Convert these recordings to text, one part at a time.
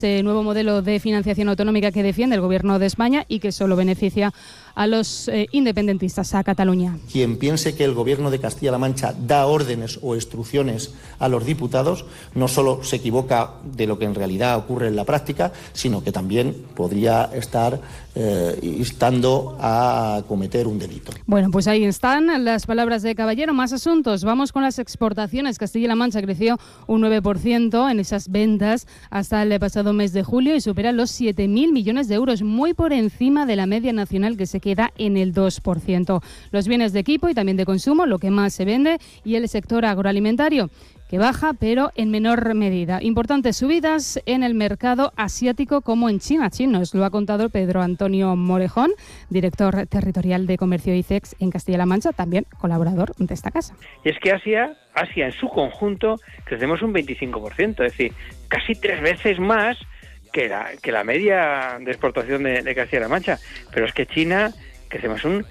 Nuevo modelo de financiación autonómica que defiende el Gobierno de España y que solo beneficia a los independentistas, a Cataluña. Quien piense que el Gobierno de Castilla-La Mancha da órdenes o instrucciones a los diputados no solo se equivoca de lo que en realidad ocurre en la práctica, sino que también podría estar instando a cometer un delito. Bueno, pues ahí están las palabras de Caballero. Más asuntos. Vamos con las exportaciones. Castilla-La Mancha creció un 9% en esas ventas hasta el pasado mes de julio y supera los 7.000 millones de euros, muy por encima de la media nacional que se queda en el 2%. Los bienes de equipo y también de consumo, lo que más se vende, y el sector agroalimentario, que baja, pero en menor medida. Importantes subidas en el mercado asiático como en China. Nos lo ha contado Pedro Antonio Morejón, director territorial de Comercio ICEX en Castilla-La Mancha, también colaborador de esta casa. Y es que Asia en su conjunto crecemos un 25%, es decir, casi 3 veces más que la media de exportación de Castilla-La Mancha. Pero es que China crecemos un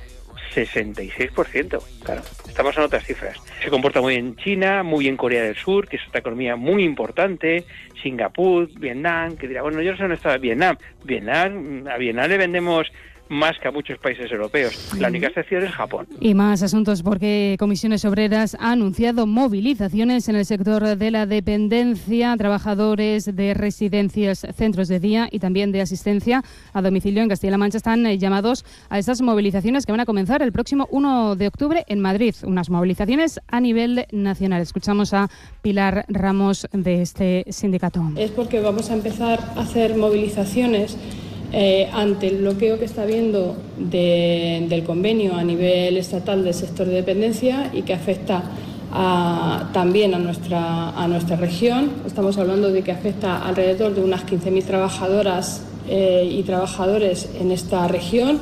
66%, claro, estamos en otras cifras. Se comporta muy bien China, muy bien Corea del Sur, que es otra economía muy importante, Singapur, Vietnam, que dirá, bueno, yo no sé dónde está Vietnam. A Vietnam le vendemos más que a muchos países europeos. La única excepción es Japón. Y más asuntos porque Comisiones Obreras ha anunciado movilizaciones en el sector de la dependencia, trabajadores de residencias, centros de día y también de asistencia a domicilio en Castilla-La Mancha están llamados a estas movilizaciones que van a comenzar el próximo 1 de octubre en Madrid, unas movilizaciones a nivel nacional. Escuchamos a Pilar Ramos de este sindicato. Es porque vamos a empezar a hacer movilizaciones ante el bloqueo que está habiendo del convenio a nivel estatal del sector de dependencia y que afecta también a nuestra región. Estamos hablando de que afecta alrededor de unas 15.000 trabajadoras y trabajadores en esta región.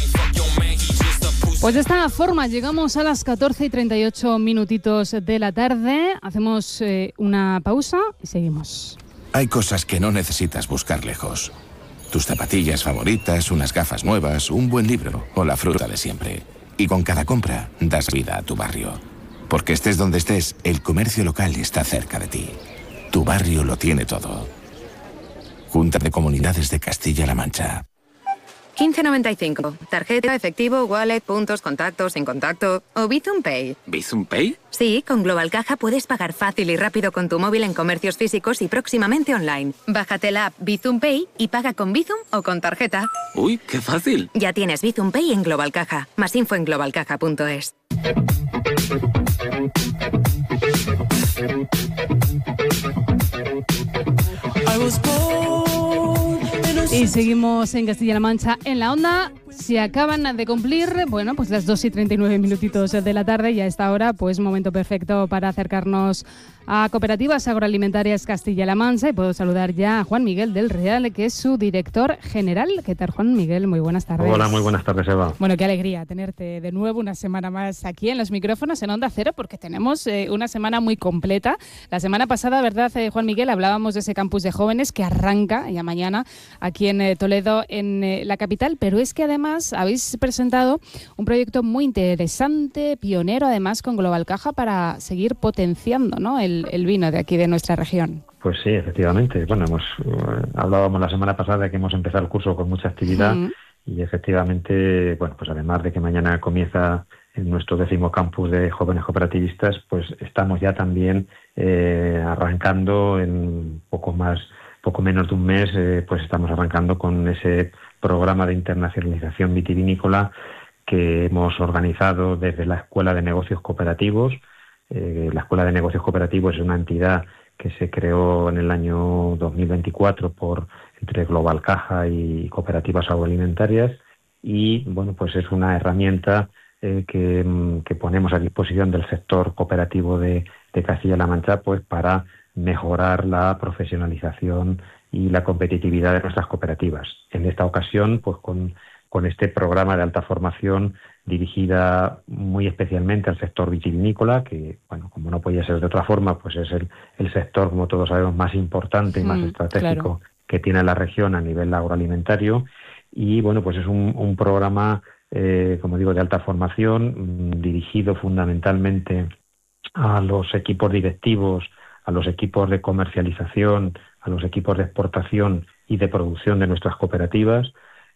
Pues de esta forma llegamos a las 14:38 minutitos de la tarde. Hacemos una pausa y seguimos. Hay cosas que no necesitas buscar lejos. Tus zapatillas favoritas, unas gafas nuevas, un buen libro o la fruta de siempre. Y con cada compra das vida a tu barrio. Porque estés donde estés, el comercio local está cerca de ti. Tu barrio lo tiene todo. Junta de Comunidades de Castilla-La Mancha. 15.95. Tarjeta, efectivo, wallet, puntos, contactos, sin contacto o Bizum Pay. ¿Bizum Pay? Sí, con Global Caja puedes pagar fácil y rápido con tu móvil en comercios físicos y próximamente online. Bájate la app Bizum Pay y paga con Bizum o con tarjeta. ¡Uy, qué fácil! Ya tienes Bizum Pay en Global Caja. Más info en globalcaja.es. Y seguimos en Castilla-La Mancha en la onda. Se acaban de cumplir, bueno, pues las 2:39 minutitos de la tarde y a esta hora, pues momento perfecto para acercarnos a Cooperativas Agroalimentarias Castilla-La Mancha. Y puedo saludar ya a Juan Miguel del Real, que es su director general. ¿Qué tal, Juan Miguel? Muy buenas tardes. Hola, muy buenas tardes, Eva. Bueno, qué alegría tenerte de nuevo una semana más aquí en los micrófonos en Onda Cero, porque tenemos una semana muy completa. La semana pasada, ¿verdad, Juan Miguel? Hablábamos de ese campus de jóvenes que arranca ya mañana aquí en Toledo, en la capital, pero es que además habéis presentado un proyecto muy interesante, pionero, además con Global Caja, para seguir potenciando, ¿no?, el vino de aquí de nuestra región. Pues sí, efectivamente. Bueno, hablábamos la semana pasada de que hemos empezado el curso con mucha actividad y efectivamente, bueno, pues además de que mañana comienza en nuestro 10º campus de jóvenes cooperativistas, pues estamos ya también arrancando en poco menos de un mes, pues estamos arrancando con ese programa de internacionalización vitivinícola que hemos organizado desde la Escuela de Negocios Cooperativos. La Escuela de Negocios Cooperativos es una entidad que se creó en el año 2024 entre Global Caja y Cooperativas Agroalimentarias y, bueno, pues es una herramienta que ponemos a disposición del sector cooperativo de Castilla-La Mancha, pues para mejorar la profesionalización y la competitividad de nuestras cooperativas. En esta ocasión, pues con este programa de alta formación dirigida muy especialmente al sector vitivinícola, que, bueno, como no podía ser de otra forma, pues es el sector, como todos sabemos, más importante y más estratégico que tiene la región a nivel agroalimentario. Y, bueno, pues es un programa, como digo, de alta formación, dirigido fundamentalmente a los equipos directivos, a los equipos de comercialización, a los equipos de exportación y de producción de nuestras cooperativas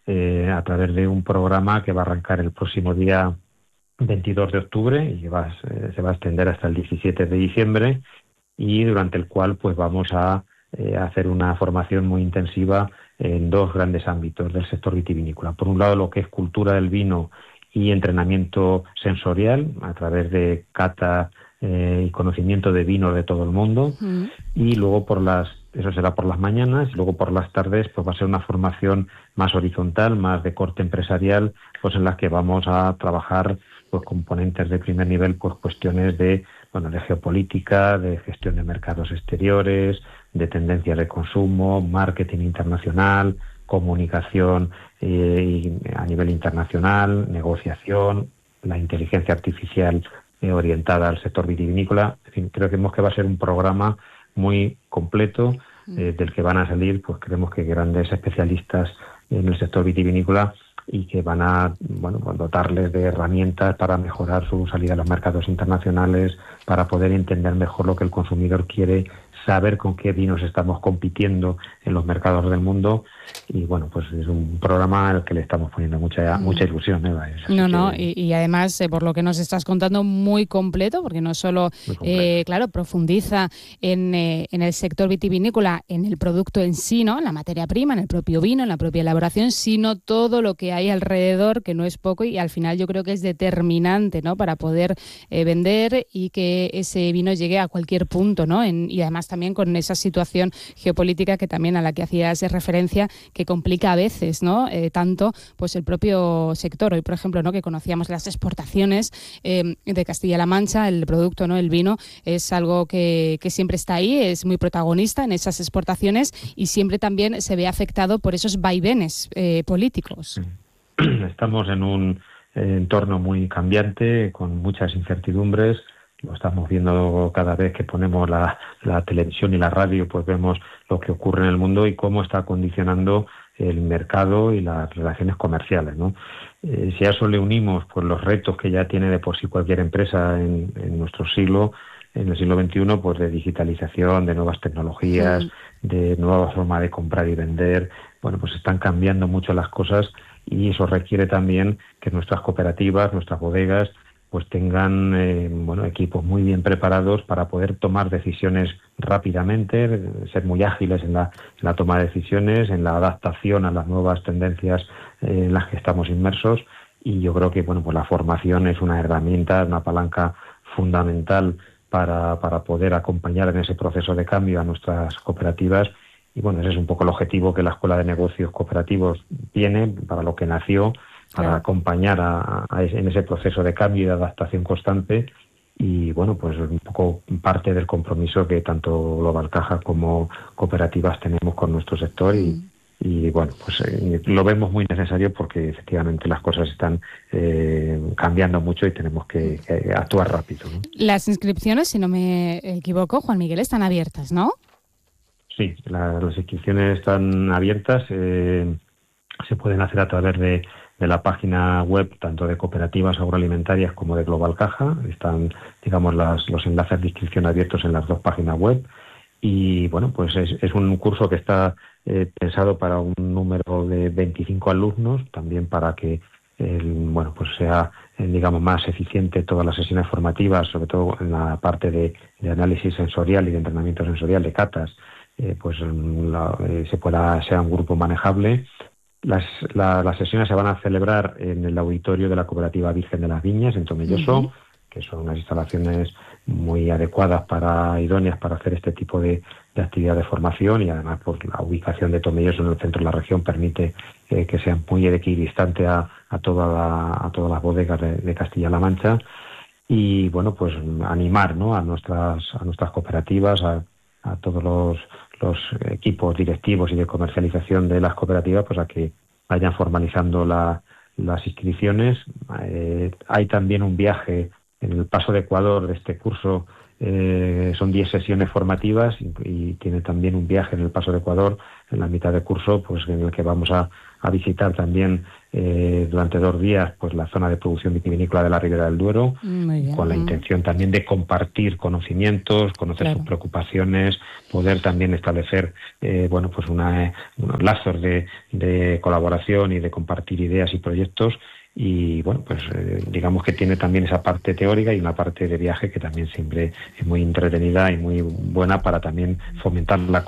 a través de un programa que va a arrancar el próximo día 22 de octubre y se va a extender hasta el 17 de diciembre, y durante el cual pues vamos a hacer una formación muy intensiva en dos grandes ámbitos del sector vitivinícola. Por un lado, lo que es cultura del vino y entrenamiento sensorial a través de cata y conocimiento de vino de todo el mundo, y luego eso será por las mañanas, y luego por las tardes pues va a ser una formación más horizontal, más de corte empresarial, pues en las que vamos a trabajar pues componentes de primer nivel, pues cuestiones de geopolítica, de gestión de mercados exteriores, de tendencias de consumo, marketing internacional, comunicación a nivel internacional, negociación, la inteligencia artificial orientada al sector vitivinícola. En fin, creemos que va a ser un programa muy completo del que van a salir, pues creemos que grandes especialistas en el sector vitivinícola, y que van a dotarles de herramientas para mejorar su salida a los mercados internacionales, para poder entender mejor lo que el consumidor quiere, saber con qué vinos estamos compitiendo en los mercados del mundo. Y bueno, pues es un programa al que le estamos poniendo mucha ilusión, Eva. Y además, por lo que nos estás contando, muy completo, porque no solo, profundiza en el sector vitivinícola, en el producto en sí, ¿no? En la materia prima, en el propio vino, en la propia elaboración, sino todo lo que hay alrededor, que no es poco, y al final yo creo que es determinante, ¿no? Para poder vender y que ese vino llegue a cualquier punto, ¿no? Y además también con esa situación geopolítica que también a la que hacías referencia, que complica a veces, ¿no? Tanto pues el propio sector. Hoy, por ejemplo, ¿no? Que conocíamos las exportaciones de Castilla-La Mancha, el producto, ¿no? El vino es algo que siempre está ahí, es muy protagonista en esas exportaciones, y siempre también se ve afectado por esos vaivenes políticos. Estamos en un entorno muy cambiante, con muchas incertidumbres. Lo estamos viendo cada vez que ponemos la televisión y la radio, pues vemos lo que ocurre en el mundo y cómo está condicionando el mercado y las relaciones comerciales, ¿no? Si a eso le unimos pues los retos que ya tiene de por sí cualquier empresa en nuestro siglo, en el siglo XXI, pues de digitalización, de nuevas tecnologías, de nueva forma de comprar y vender, bueno, pues están cambiando mucho las cosas, y eso requiere también que nuestras cooperativas, nuestras bodegas, pues tengan equipos muy bien preparados para poder tomar decisiones rápidamente, ser muy ágiles en la toma de decisiones, en la adaptación a las nuevas tendencias en las que estamos inmersos. Y yo creo que pues la formación es una herramienta, una palanca fundamental para poder acompañar en ese proceso de cambio a nuestras cooperativas. Y ese es un poco el objetivo que la Escuela de Negocios Cooperativos tiene, para lo que nació, para acompañar en ese proceso de cambio y de adaptación constante. Y pues un poco parte del compromiso que tanto Global Caja como cooperativas tenemos con nuestro sector, y lo vemos muy necesario, porque efectivamente las cosas están cambiando mucho y tenemos que actuar rápido, ¿no? Las inscripciones, si no me equivoco, Juan Miguel, están abiertas, ¿no? Sí, las inscripciones están abiertas, se pueden hacer a través de la página web tanto de cooperativas agroalimentarias como de Global Caja. Están, los enlaces de inscripción abiertos en las dos páginas web. Y pues es un curso que está pensado para un número de 25 alumnos, también para que sea más eficiente todas las sesiones formativas, sobre todo en la parte de análisis sensorial y de entrenamiento sensorial, de catas, sea un grupo manejable. Las sesiones se van a celebrar en el auditorio de la Cooperativa Virgen de las Viñas, en Tomelloso, que son unas instalaciones muy adecuadas, idóneas para hacer este tipo de actividad de formación, y además por la ubicación de Tomelloso en el centro de la región permite que sea muy equidistante a todas las bodegas de Castilla-La Mancha. Y animar, ¿no?, a nuestras cooperativas, a todos los equipos directivos y de comercialización de las cooperativas, pues a que vayan formalizando las inscripciones. Hay también un viaje en el Paso de Ecuador de este curso son 10 sesiones formativas y tiene también un viaje en el Paso de Ecuador en la mitad de curso, pues en el que vamos a visitar también durante 2 días pues la zona de producción vitivinícola de la Ribera del Duero, con la intención también de compartir conocimientos, conocer sus preocupaciones, poder también establecer pues unos lazos de colaboración y de compartir ideas y proyectos. Y bueno, pues digamos que tiene también esa parte teórica y una parte de viaje que también siempre es muy entretenida y muy buena para también fomentar la